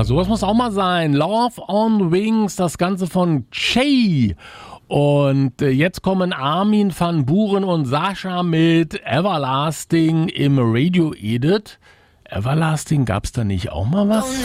Ja, sowas muss auch mal sein. Love on Wings, das Ganze von Che. Und jetzt kommen Armin van Buuren und Sascha mit Everlasting im Radio Edit. Everlasting, gab's da nicht auch mal was?